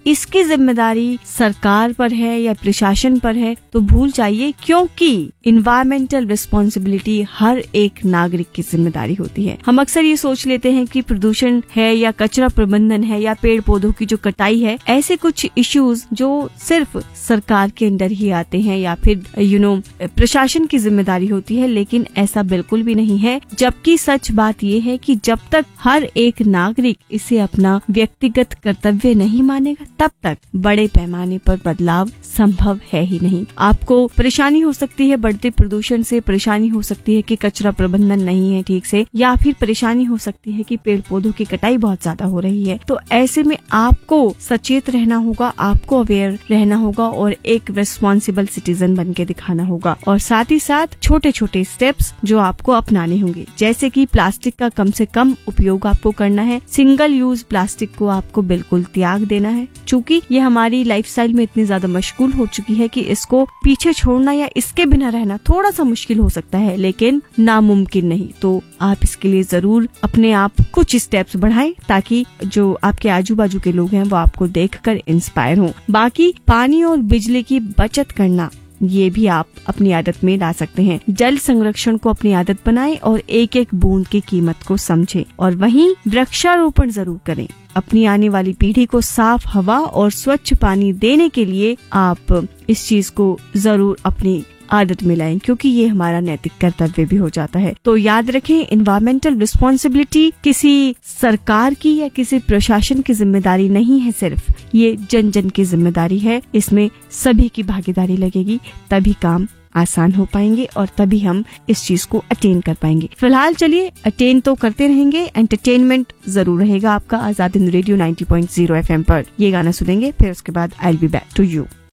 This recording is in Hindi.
इसकी जिम्मेदारी सरकार पर है या प्रशासन पर है तो भूल जाइए, क्योंकि इन्वायरमेंटल रिस्पॉन्सिबिलिटी हर एक नागरिक की जिम्मेदारी होती है। हम अक्सर ये सोच लेते हैं कि प्रदूषण है या कचरा प्रबंधन है या पेड़ पौधों की जो कटाई है, ऐसे कुछ इश्यूज जो सिर्फ सरकार के अंदर ही आते हैं या फिर प्रशासन की जिम्मेदारी होती है, लेकिन ऐसा बिल्कुल भी नहीं है। जबकि सच बात ये है कि जब तक हर एक नागरिक इसे अपना व्यक्तिगत कर्तव्य नहीं मानेगा, तब तक बड़े पैमाने पर बदलाव संभव है ही नहीं। आपको परेशानी हो सकती है बढ़ते प्रदूषण से, परेशानी हो सकती है कि कचरा प्रबंधन नहीं है ठीक से, या फिर परेशानी हो सकती है कि पेड़ पौधों की कटाई बहुत ज्यादा हो रही है। तो ऐसे में आपको सचेत रहना होगा, आपको अवेयर रहना होगा और एक रिस्पॉन्सिबल सिटीजन बन के दिखाना होगा। और साथ ही साथ छोटे छोटे स्टेप्स जो आपको अपनाने होंगे, जैसे कि प्लास्टिक का कम से कम उपयोग आपको करना है। सिंगल यूज प्लास्टिक को आपको बिल्कुल त्याग देना है, चूँकि ये हमारी लाइफस्टाइल में इतनी ज्यादा मशगूल हो चुकी है कि इसको पीछे छोड़ना या इसके बिना रहना थोड़ा सा मुश्किल हो सकता है, लेकिन नामुमकिन नहीं। तो आप इसके लिए जरूर अपने आप कुछ स्टेप्स बढ़ाएं, ताकि जो आपके आजू बाजू के लोग हैं वो आपको देखकर इंस्पायर हों। बाकी पानी और बिजली की बचत करना, ये भी आप अपनी आदत में ला सकते हैं। जल संरक्षण को अपनी आदत बनाएं और एक एक बूंद की कीमत को समझें। और वहीं वृक्षारोपण जरूर करें। अपनी आने वाली पीढ़ी को साफ हवा और स्वच्छ पानी देने के लिए आप इस चीज को जरूर अपनी आदत में लाएं, क्योंकि ये हमारा नैतिक कर्तव्य भी हो जाता है। तो याद रखें, इन्वायरमेंटल रिस्पॉन्सिबिलिटी किसी सरकार की या किसी प्रशासन की जिम्मेदारी नहीं है, सिर्फ ये जन जन की जिम्मेदारी है। इसमें सभी की भागीदारी लगेगी, तभी काम आसान हो पाएंगे और तभी हम इस चीज को अटेन कर पाएंगे। फिलहाल चलिए अटेन तो करते रहेंगे, एंटरटेनमेंट जरूर रहेगा आपका आजाद हिंद रेडियो 90.0 FM पर। ये गाना सुनेंगे, फिर उसके बाद I will be back to you.